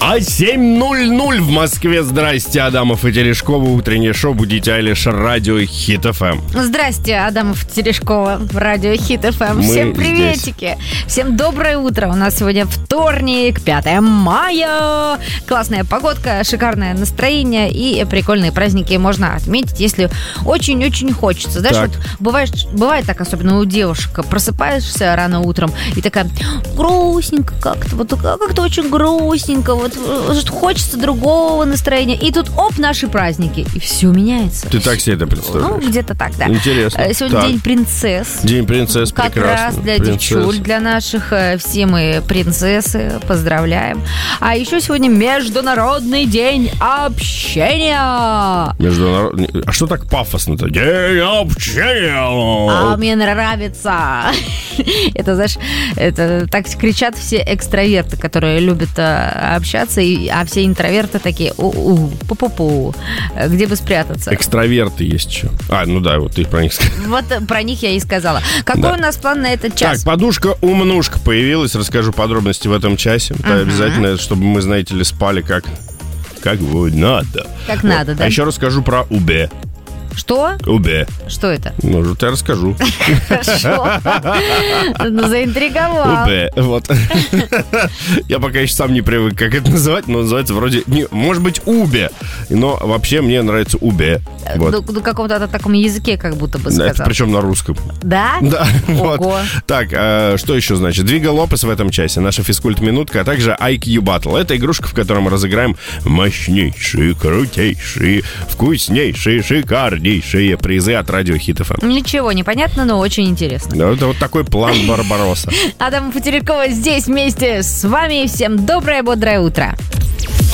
А 7:00 в Москве. Здрасте, Адамов и Терешкова. Утреннее шоу «Будить Айлиш», радио Хит ФМ. Здрасте, Адамов и Терешкова, радио Хит ФМ. Всем приветики. Здесь. Всем доброе утро. У нас сегодня вторник, 5 мая. Классная погодка, шикарное настроение и прикольные праздники можно отметить, если очень-очень хочется. Знаешь, вот бывает так, особенно у девушек, просыпаешься рано утром и такая грустненько как-то очень грустненько, вот хочется другого настроения. И тут наши праздники, и все меняется. Ты так себе это представляешь? Ну, где-то так, да. Интересно. Сегодня День принцесс. День принцесс, как прекрасно. Как раз для девчуль, для наших. Все мы принцессы, поздравляем. А еще сегодня Международный день общения. А что так пафосно-то? День общения. А мне нравится. Это, знаешь, это так кричат все экстраверты, которые любят общаться, а все интроверты такие пу-пу-пу, где бы спрятаться. Экстраверты есть еще. Ну да, вот ты про них сказала. Вот про них я и сказала. Какой у нас план на этот час? Так, подушка-умнушка появилась. Расскажу подробности в этом часе. Это обязательно, чтобы мы, знаете ли, спали как надо. Как надо, да? А еще расскажу про УБ. Что? УБ. Что это? Может, я расскажу. Хорошо. Заинтриговал. УБ, вот. Я пока еще сам не привык, как это называть, но называется вроде... Может быть, УБе, но вообще мне нравится УБ. На каком-то таком языке как будто бы сказал. Это причем на русском. Да? Да. Ого. Так, что еще значит? Двига Лопес в этом часе, наша физкульт-минутка, а также IQ Battle. Это игрушка, в которой мы разыграем мощнейшие, крутейшие, вкуснейшие, шикарнейшие призы от радио Хит ФМ. Ничего не понятно, но очень интересно. Да, это вот такой план Барбаросса. Адам Терешкова здесь вместе с вами. Всем доброе, бодрое утро.